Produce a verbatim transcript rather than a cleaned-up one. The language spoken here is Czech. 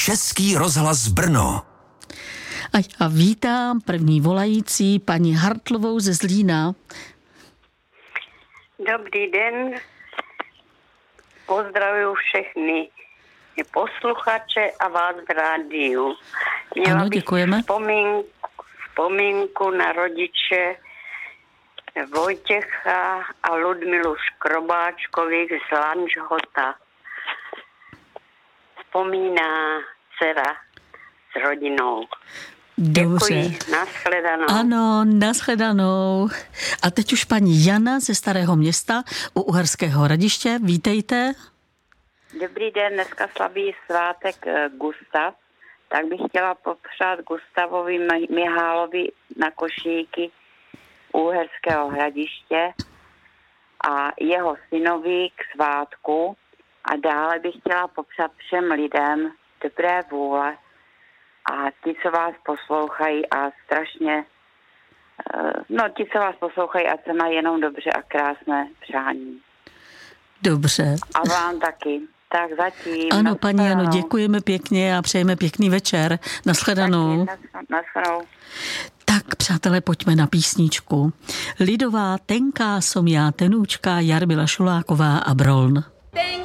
Český rozhlas Brno. A já vítám první volající paní Hartlovou ze Zlína. Dobrý den, pozdravuju všechny posluchače a vás v rádiu. Měla Ano, děkujeme. Vzpomínku, vzpomínku na rodiče Vojtěcha a Ludmilu Škrobáčkových z Lanžhota. Vzpomíná dcera s rodinou. Dobře. Děkuji, nashledanou. Ano, nashledanou. A teď už paní Jana ze Starého Města u Uherského Hradiště. Vítejte. Dobrý den, dneska slaví svátek Gustav, tak bych chtěla popřát Gustavovi Mihálovi na košíky Uherského Hradiště a jeho synovi k svátku a dále bych chtěla popřát všem lidem dobré vůle a ti, co vás poslouchají a strašně, no ti, co vás poslouchají, ať se mají jenom dobře a krásné přání. Dobře. A vám taky. Tak zatím. Ano, paní Jano, děkujeme pěkně a přejeme pěkný večer. Nashledanou. Nashledanou. Tak, přátelé, pojďme na písničku. Lidová tenká som já tenůčka, Jarmila Šuláková a Broln. Tenká